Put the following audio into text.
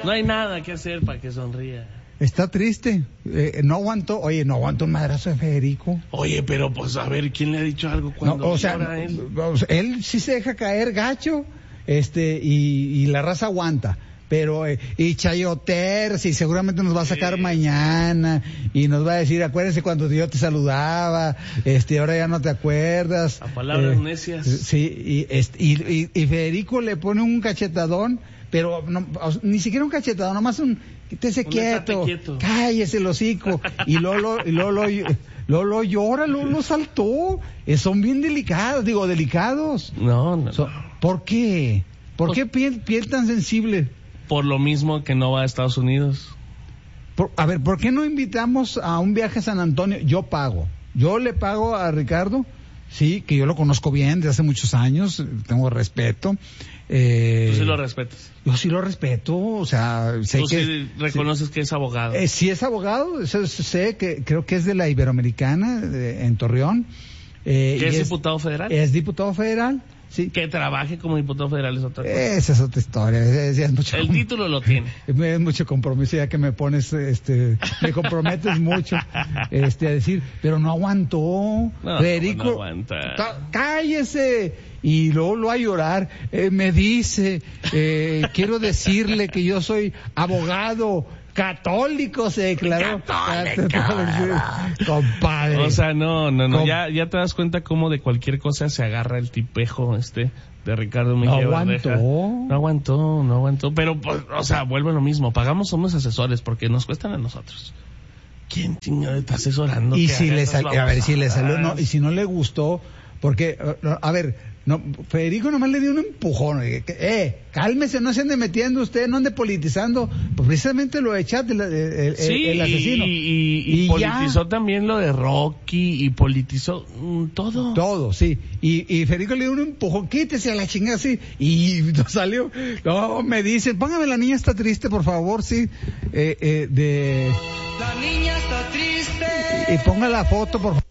No hay nada que hacer para que sonría. Está triste. No aguantó un madrazo de Federico. Oye, pero pues a ver, ¿quién le ha dicho algo cuando llora él? Él sí se deja caer gacho, y la raza aguanta. Pero, y Chayoter, sí, seguramente nos va a sacar mañana, y nos va a decir, acuérdense cuando yo te saludaba, ahora ya no te acuerdas. A palabras necias. Sí, y Federico le pone un cachetadón, pero no, ni siquiera un cachetadón, nomás quítese quieto, cállese el hocico, y Lolo llora, Lolo saltó. Son bien delicados. No. ¿Por qué? ¿Por qué piel tan sensible? Por lo mismo que no va a Estados Unidos. ¿Por qué no invitamos a un viaje a San Antonio? Yo le pago a Ricardo, sí, que yo lo conozco bien desde hace muchos años, tengo respeto. ¿Tú sí lo respetas? Yo sí lo respeto, o sea, sé ¿Tú que... sí reconoces que es abogado? Sí es abogado, sé que creo que es de la Iberoamericana, en Torreón. ¿Que es diputado federal? Es diputado federal. Sí. Que trabaje como diputado federal es otra cosa. Esa es otra historia. Es mucho el título lo tiene. Es mucho compromiso, ya que me pones, me comprometes mucho, a decir, pero no aguantó. Federico, no aguanta. Cállese. Y luego lo va a llorar. Me dice, quiero decirle que yo soy abogado católico, se declaró. Compadre. O sea, no. Ya te das cuenta cómo de cualquier cosa se agarra el tipejo de Ricardo Mejía Verdeja. No aguantó. Pero, pues, o sea, vuelve lo mismo. Pagamos unos asesores porque nos cuestan a nosotros. ¿Quién chingado está asesorando? Y si le salió, no, y si no le gustó, porque, a ver, no, Federico nomás le dio un empujón. Cálmese, no se ande metiendo usted, no ande politizando. Pues precisamente lo de Chat, el asesino. Y politizó también lo de Rocky, y politizó todo. Todo, sí. Y Federico le dio un empujón, quítese a la chingada, sí. Y no salió. No, me dicen, póngame la niña está triste, por favor, sí. La niña está triste. Y ponga la foto, por favor.